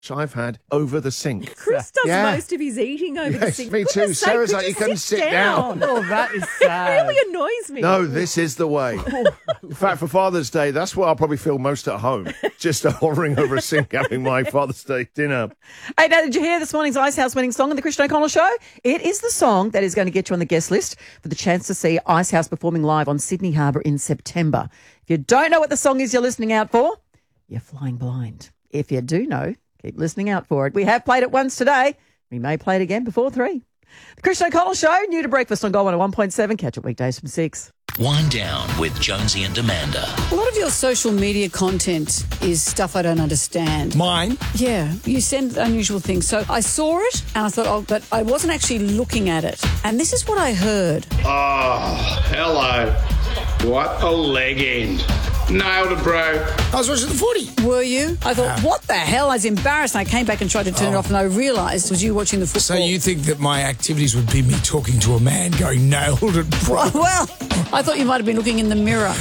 I've had over the sink. Chris does most of his eating over the sink. Me too. Sarah's like, you can sit down. Oh, that is sad. It really annoys me. No, this is the way. In fact, for Father's Day, that's where I'll probably feel most at home. Just hovering over a sink having my Father's Day dinner. Hey, now, did you hear this morning's Icehouse winning song on the Christian O'Connell Show? It is the song that is going to get you on the guest list for the chance to see Icehouse performing live on Sydney Harbour in September. If you don't know what the song is you're listening out for, you're flying blind. If you do know, keep listening out for it. We have played it once today. We may play it again before 3. The Christian O'Connell Show, new to breakfast on Gold 101.7. Catch it weekdays from 6. Wind Down with Jonesy and Amanda. A lot of your social media content is stuff I don't understand. Mine? Yeah, you send unusual things. So I saw it and I thought, but I wasn't actually looking at it. And this is what I heard. Oh, hello. What a leg end. Nailed it, bro. I was watching the footy. Were you? I thought, what the hell? I was embarrassed. I came back and tried to turn it off and I realised it was you watching the football. So you think that my activities would be me talking to a man going, nailed it, bro? Well, I thought you might have been looking in the mirror.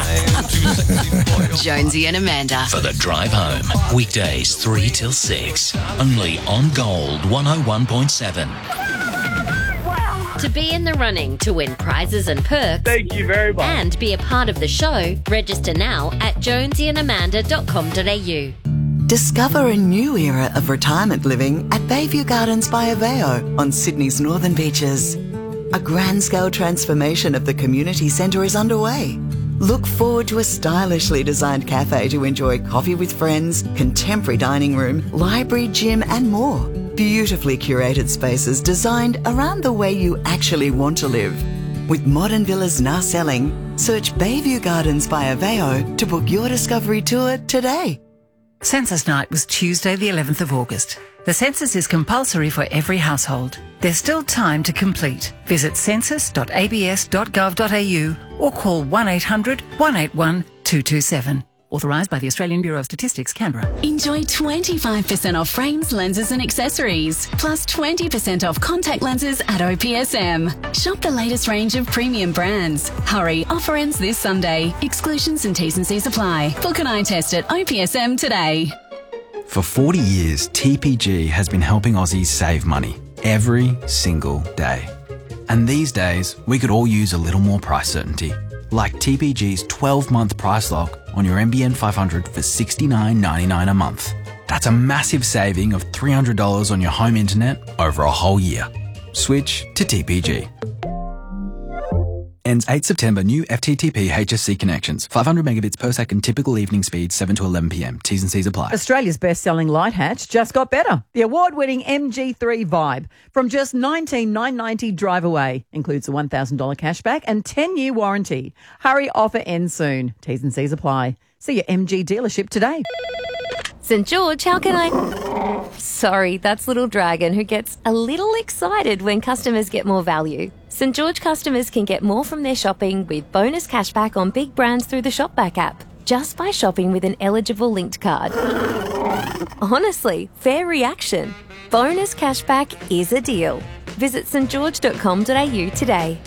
Jonesy and Amanda. For the drive home. Weekdays 3 till 6. Only on Gold 101.7. To be in the running to win prizes and perks. Thank you very much. And be a part of the show, register now at jonesyandamanda.com.au. Discover a new era of retirement living at Bayview Gardens by Aveo on Sydney's northern beaches. A grand-scale transformation of the community centre is underway. Look forward to a stylishly designed cafe to enjoy coffee with friends, contemporary dining room, library, gym and more. Beautifully curated spaces designed around the way you actually want to live. With modern villas now selling, search Bayview Gardens by Aveo to book your discovery tour today. Census Night was Tuesday the 11th of August. The census is compulsory for every household. There's still time to complete. Visit census.abs.gov.au or call 1800 181 227. Authorised by the Australian Bureau of Statistics, Canberra. Enjoy 25% off frames, lenses and accessories, plus 20% off contact lenses at OPSM. Shop the latest range of premium brands. Hurry, offer ends this Sunday. Exclusions and T's and C's apply. Book an eye test at OPSM today. For 40 years, TPG has been helping Aussies save money every single day. And these days, we could all use a little more price certainty. Like TPG's 12-month price lock on your NBN 500 for $69.99 a month. That's a massive saving of $300 on your home internet over a whole year. Switch to TPG. Ends 8 September. New FTTP HSC connections. 500 megabits per second. Typical evening speed 7 to 11 p.m. T's and C's apply. Australia's best-selling light hatch just got better. The award-winning MG3 Vibe from just $19,990 drive away. Includes a $1,000 cashback and 10-year warranty. Hurry, offer ends soon. T's and C's apply. See your MG dealership today. St. George, how can I... Sorry, that's Little Dragon who gets a little excited when customers get more value. St. George customers can get more from their shopping with bonus cashback on big brands through the Shopback app, just by shopping with an eligible linked card. Honestly, fair reaction. Bonus cashback is a deal. Visit stgeorge.com.au today.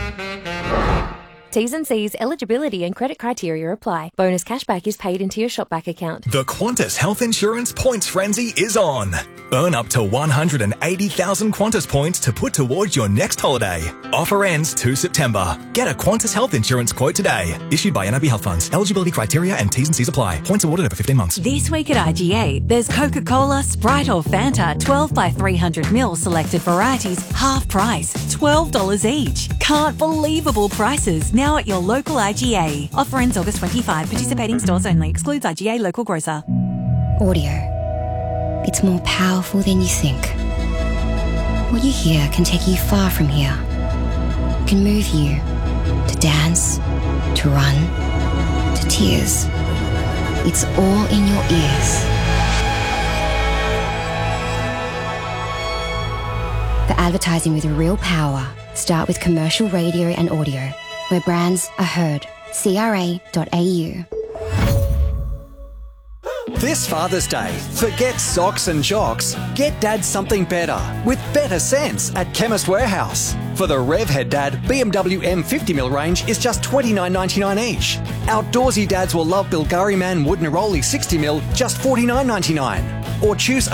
T's and C's, eligibility and credit criteria apply. Bonus cashback is paid into your Shopback account. The Qantas Health Insurance Points Frenzy is on. Earn up to 180,000 Qantas points to put towards your next holiday. Offer ends 2 September. Get a Qantas Health Insurance quote today. Issued by NIB Health Funds. Eligibility criteria and T's and C's apply. Points awarded over 15 months. This week at IGA, there's Coca-Cola, Sprite or Fanta, 12 by 300ml selected varieties, half price, $12 each. Can't believable prices now at your local IGA. Offer ends August 25. Participating stores only. Excludes IGA local grocer. Audio. It's more powerful than you think. What you hear can take you far from here. It can move you to dance, to run, to tears. It's all in your ears. The advertising with real power. Start with commercial radio and audio, where brands are heard. CRA.au. This Father's Day, forget socks and jocks. Get Dad something better with better sense at Chemist Warehouse. For the Revhead Dad BMW M50mm range is just $29.99 each. Outdoorsy dads will love Bulgari Man Wood Neroli 60mm, just $49.99. Or choose